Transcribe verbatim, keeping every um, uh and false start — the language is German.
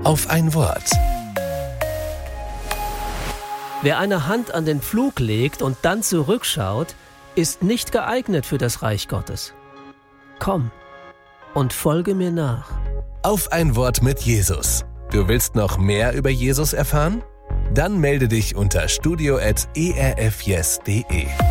Auf ein Wort. Wer eine Hand an den Pflug legt und dann zurückschaut, ist nicht geeignet für das Reich Gottes. Komm und folge mir nach. Auf ein Wort mit Jesus. Du willst noch mehr über Jesus erfahren? Dann melde dich unter studio at e r f yes punkt de.